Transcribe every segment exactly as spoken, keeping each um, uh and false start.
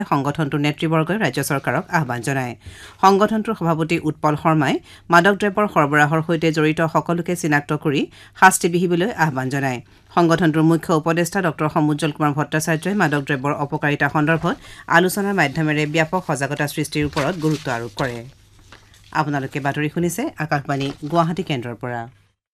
সংগঠনটোৰ নেতৃবৰ্গই ৰাজ্য চৰকাৰক আহ্বান জনায়। সংগঠনটোৰ সভাপতি উৎপল শৰ্মাই মাদক দ্ৰব্যৰ সৰবৰাহৰ সৈতে জড়িত সকলোকে চিনাক্ত কৰি শাস্তি বিহিবলৈ আহ্বান জনায়। সংগঠনটোৰ মুখ্য উপদেষ্টা ডক্টৰ সমুজ্জ্বল কুমাৰ ভট্টাচাৰ্যই মাদক দ্ৰব্যৰ অপকাৰিতা সন্দৰ্ভত আলোচনাৰ মাধ্যমেৰে ব্যাপক সজাগতা সৃষ্টিৰ ওপৰত গুৰুত্ব আৰোপ কৰে। আপোনালোকে বাতৰি শুনিছে আকাশবাণী গুৱাহাটী কেন্দ্ৰৰ পৰা।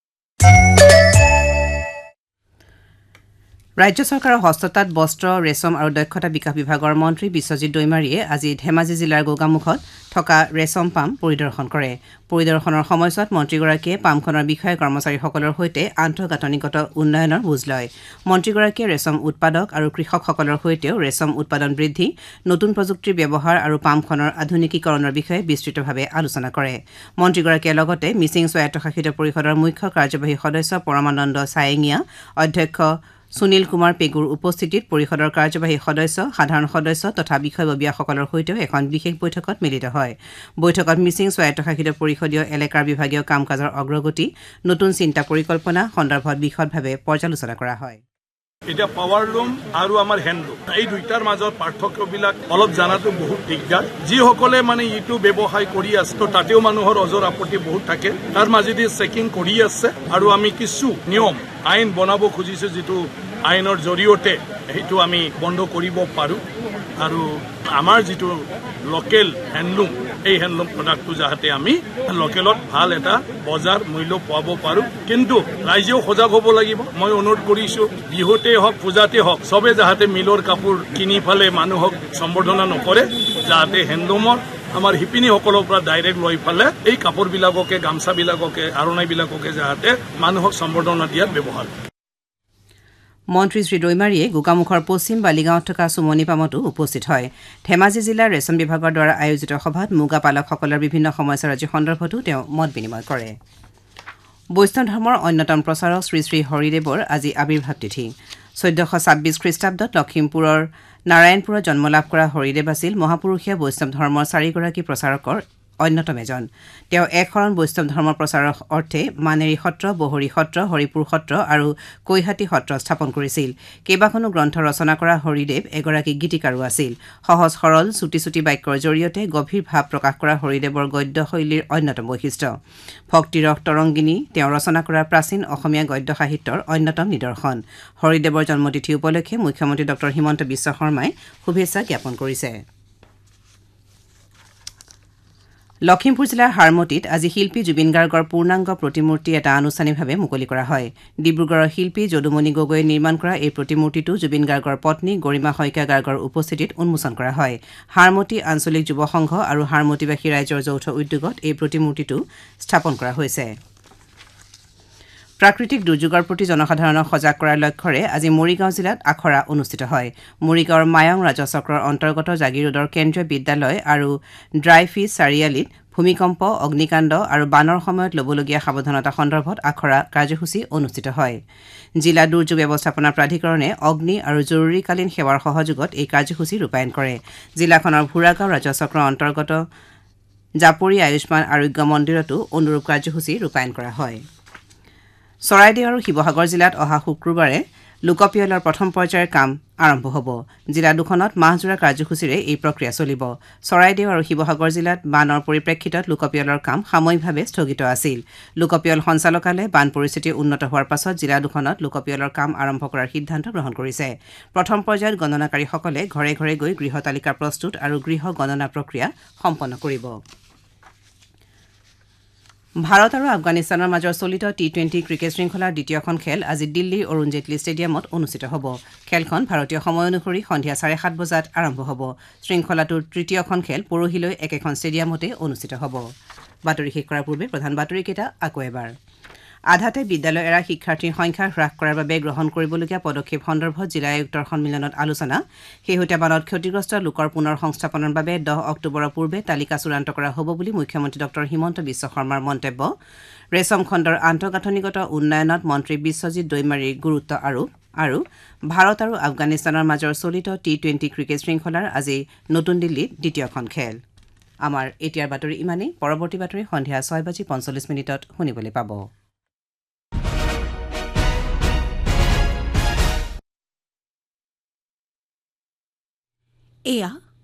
ৰাজ্য চৰকাৰৰ হস্ততাঁত বস্ত্ৰ ৰেচম আৰু দক্ষতা বিকাশ বিভাগৰ মন্ত্ৰী বিশ্বজিৎ দৈমাৰীয়ে আজি ধেমাজি জিলাৰ গোগামুখত থকা ৰেচম পাম পৰিদৰ্শন কৰে। পৰিদৰ্শনৰ সময়ছোৱাত মন্ত্ৰীগৰাকীয়ে পামখনৰ বিষয়া কৰ্মচাৰীসকলৰ সৈতে আন্তঃগাঁথনিগত উন্নয়নৰ বুজ লয়। মন্ত্ৰীগৰাকীয়ে ৰেচম উৎপাদক আৰু কৃষকসকলৰ সৈতেও ৰেচম উৎপাদন বৃদ্ধি, নতুন প্ৰযুক্তিৰ ব্যৱহাৰ আৰু পামখনৰ আধুনিকীকৰণৰ বিষয়ে বিস্তৃতভাৱে আলোচনা কৰে। মন্ত্ৰীগৰাকীয়ে লগতে মিচিং স্বায়ত্তশাসিত পৰিষদৰ মুখ্য কাৰ্যবাহী সদস্য পৰমানন্দ ছায়েঙীয়া, অধ্যক্ষ সুনীল কুমাৰ পেগুৰ উপস্থিতিত পৰিষদৰ কাৰ্যবাহী সদস্য, সাধাৰণ সদস্য তথা বিষয়ববীয়াসকলৰ সৈতেও এখন বিশেষ বৈঠকত মিলিত হয়। বৈঠকত মিচিং স্বায়ত্তশাসিত পৰিষদীয় এলেকাৰ বিভাগীয় কাম কাজৰ অগ্ৰগতি, নতুন চিন্তা পৰিকল্পনা সন্দৰ্ভত বিশদভাৱে পৰ্যালোচনা কৰা হয়। এতিয়া পাৱাৰ লুম আৰু আমাৰ হেণ্ডলুম এই দুইটাৰ মাজত পাৰ্থক্যবিলাক অলপ জানাটো বহুত দিগদাৰ। যিসকলে মানে ইটো ব্যৱসায় কৰি আছে তো তাতেও মানুহৰ অজৰ আপত্তি বহুত থাকে। তাৰ মাজেদি চেকিং কৰি আছে আৰু আমি কিছু নিয়ম আইন বনাব খুজিছো, যিটো আইনৰ জৰিয়তে সেইটো আমি বন্ধ কৰিব পাৰোঁ। আৰু আমাৰ যিটো লোকেল হেণ্ডলুম এই হেণ্ডলুম প্ৰডাক্টটো যাতে আমি লোকেলত ভাল এটা বজাৰ মূল্য পাব পাৰোঁ। কিন্তু ৰাইজেও সজাগ হ'ব লাগিব। মই অনুৰোধ কৰিছোঁ, বিহুতে হওক পূজাতে হওক চবে যাতে মিলৰ কাপোৰ কিনি ফালে মানুহক সম্বৰ্ধনা নকৰে, যাতে হেণ্ডলুমৰ আমাৰ শিপিনীসকলৰ পৰা ডাইৰেক্ট লৈ ফালে এই কাপোৰবিলাককে, গামচাবিলাককে, আৰণাইবিলাককে যাতে মানুহক সম্বৰ্ধনা দিয়াত ব্যৱহাৰ। মন্ত্ৰী শ্ৰী দৈমাৰীয়ে গোগামুখৰ পশ্চিম বালিগাঁৱত থকা চুমনি পামতো উপস্থিত হয়। ধেমাজি জিলাৰ ৰেচম বিভাগৰ দ্বাৰা আয়োজিত সভাত মুগা পালকসকলৰ বিভিন্ন সমস্যাৰাজি সন্দৰ্ভতো তেওঁ মত বিনিময় কৰে। বৈষ্ণৱ ধৰ্মৰ অন্যতম প্ৰচাৰক শ্ৰী শ্ৰী হৰিদেৱৰ আজি আৱিৰ্ভাৱ তিথি। চৈধ্যশ ছাব্বিছ খ্ৰীষ্টাব্দত লখিমপুৰৰ নাৰায়ণপুৰত জন্মলাভ কৰা হৰিদেৱ আছিল মহাপুৰুষীয়া বৈষ্ণৱ ধৰ্মৰ চাৰিগৰাকী প্ৰচাৰকৰ অন্যতম এজন। তেওঁ এক শৰণ বৈষ্ণৱ ধৰ্মৰ প্ৰচাৰৰ অৰ্থে মানেৰী সত্ৰ, বহৰী সত্ৰ, হৰিপুৰ সত্ৰ আৰু কৈহাটী সত্ৰ স্থাপন কৰিছিল। কেইবাখনো গ্ৰন্থ ৰচনা কৰা হৰিদেৱ এগৰাকী গীতিকাৰো আছিল। সহজ সৰল চুটি চুটি বাক্যৰ জৰিয়তে গভীৰ ভাৱ প্ৰকাশ কৰা হৰিদেৱৰ গদ্য শৈলীৰ অন্যতম বৈশিষ্ট্য। ভক্তিৰস তৰংগিনী তেওঁ ৰচনা কৰা প্ৰাচীন অসমীয়া গদ্য সাহিত্যৰ অন্যতম নিদৰ্শন। হৰিদেৱৰ জন্মতিথি উপলক্ষে মুখ্যমন্ত্ৰী ডক্টৰ হিমন্ত বিশ্ব শৰ্মাই শুভেচ্ছা জ্ঞাপন কৰিছে। লখিমপুৰ জিলাৰ হাৰমতিত আজি শিল্পী জুবিন গাৰ্গৰ পূৰ্ণাংগ প্ৰতিমূৰ্তি এটা আনুষ্ঠানিকভাৱে মুকলি কৰা হয়। ডিব্ৰুগড়ৰ শিল্পী যদুমণি গগৈয়ে নিৰ্মাণ কৰা এই প্ৰতিমূৰ্তিটো জুবিন গাৰ্গৰ পত্নী গৰিমা শইকীয়া গাৰ্গৰ উপস্থিতিত উন্মোচন কৰা হয়। হাৰমতি আঞ্চলিক যুৱ সংঘ আৰু হাৰমতিবাসী ৰাইজৰ যৌথ উদ্যোগত এই প্ৰতিমূৰ্তিটো স্থাপন কৰা হৈছে। প্ৰাকৃতিক দুৰ্যোগৰ প্ৰতি জনসাধাৰণক সজাগ কৰাৰ লক্ষ্যৰে আজি মৰিগাঁও জিলাত আখৰা অনুষ্ঠিত হয়। মৰিগাঁৱৰ মায়ং ৰাজচক্ৰৰ অন্তৰ্গত জাগিৰোডৰ কেন্দ্ৰীয় বিদ্যালয় আৰু ড্ৰাই ফিছ চাৰিআলিত ভূমিকম্প, অগ্নিকাণ্ড আৰু বানৰ সময়ত ল'বলগীয়া সাৱধানতা সন্দৰ্ভত আখৰা কাৰ্যসূচী অনুষ্ঠিত হয়। জিলা দুৰ্যোগ ব্যৱস্থাপনা প্ৰাধিকৰণে অগ্নি আৰু জৰুৰীকালীন সেৱাৰ সহযোগত এই কাৰ্যসূচী ৰূপায়ণ কৰে। জিলাখনৰ ভোৰাগাঁও ৰাজচক্ৰৰ অন্তৰ্গত জাপৰি আয়ুষ্মান আৰোগ্য মন্দিৰতো অনুৰূপ কাৰ্যসূচী ৰূপায়ণ কৰা হয়। চৰাইদেউ আৰু শিৱসাগৰ জিলাত অহা শুক্ৰবাৰে লোকপিয়লৰ প্ৰথম পৰ্যায়ৰ কাম আৰম্ভ হ'ব। জিলা দুখনত মাহজোৰা কাৰ্যসূচীৰে এই প্ৰক্ৰিয়া চলিব। চৰাইদেউ আৰু শিৱসাগৰ জিলাত বানৰ পৰিপ্ৰেক্ষিতত লোকপিয়লৰ কাম সাময়িকভাৱে স্থগিত আছিল। লোকপিয়ল সঞ্চালকালয়ে বান পৰিস্থিতি উন্নত হোৱাৰ পাছত জিলা দুখনত লোকপিয়লৰ কাম আৰম্ভ কৰাৰ সিদ্ধান্ত গ্ৰহণ কৰিছে। প্ৰথম পৰ্যায়ত গণনাকাৰীসকলে ঘৰে ঘৰে গৈ গৃহ তালিকা প্ৰস্তুত আৰু গৃহ গণনা প্ৰক্ৰিয়া সম্পন্ন কৰিব। ভাৰত আৰু আফগানিস্তানৰ মাজৰ চলিত টি টুৱেণ্টি ক্ৰিকেট শৃংখলাৰ দ্বিতীয়খন খেল আজি দিল্লীৰ অৰুণ জেটলী ষ্টেডিয়ামত অনুষ্ঠিত হ'ব। খেলখন ভাৰতীয় সময় অনুসৰি সন্ধিয়া চাৰে সাত বজাত আৰম্ভ হ'ব। শৃংখলাটোৰ তৃতীয়খন খেল পৰহিলৈ একেখন ষ্টেডিয়ামতে অনুষ্ঠিত হ'ব। বাতৰি শেষ কৰাৰ পূৰ্বে প্ৰধান বাতৰিকেইটা আকৌ এবাৰ। আধাতে বিদ্যালয় এৰা শিক্ষাৰ্থীৰ সংখ্যা হ্ৰাস কৰাৰ বাবে গ্ৰহণ কৰিবলগীয়া পদক্ষেপ সন্দৰ্ভত জিলা আয়ুক্তৰ সন্মিলনত আলোচনা। শেহতীয়া বানত ক্ষতিগ্ৰস্ত লোকৰ পুনৰ সংস্থাপনৰ বাবে দহ অক্টোবৰৰ পূৰ্বে তালিকা চূড়ান্ত কৰা হ'ব বুলি মুখ্যমন্ত্ৰী ডক্টৰ হিমন্ত বিশ্ব শৰ্মাৰ মন্তব্য। ৰেচম খণ্ডৰ আন্তঃগাঁথনিগত উন্নয়নত মন্ত্ৰী বিশ্বজিৎ দৈমাৰীৰ গুৰুত্ব আৰোপ। আৰু ভাৰত আৰু আফগানিস্তানৰ মাজৰ চলিত টি টুৱেণ্টি ক্ৰিকেট শৃংখলাৰ আজি নতুন দিল্লীত দ্বিতীয়খন খেল। আমাৰ এতিয়াৰ বাতৰি ইমানেই। পৰৱৰ্তী বাতৰি সন্ধিয়া ছয় বাজি পঞ্চল্লিছ মিনিটত শুনিবলৈ পাব। এয়া